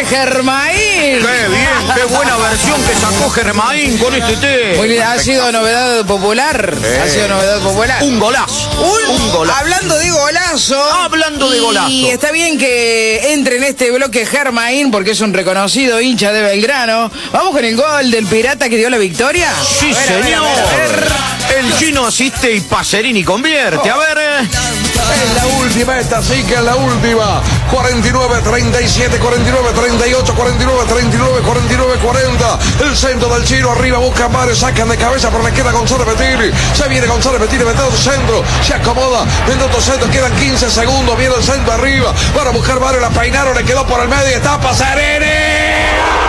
Germain. Qué bien, qué buena versión que sacó Germain con este té. Muy bien, ha sido novedad popular. Ha sido novedad popular. Un golazo. Un golazo. Hablando de golazo. Hablando de golazo. Y está bien que entre en este bloque Germain, porque es un reconocido hincha de Belgrano. Vamos con el gol del Pirata que dio la victoria. Sí, señor. A ver. El chino asiste y Pacerini convierte. A ver. Es la última, esta sí que es la última. 49-37, 49-38, 49-39, 49-40. El centro del chino, arriba busca Mario, sacan de cabeza por la izquierda González Bettini. Se viene González Bettini, mete otro centro, se acomoda, mete otro centro, quedan 15 segundos, viene el centro arriba. Para buscar Mario, la peinaron, le quedó por el medio, está Pacerini.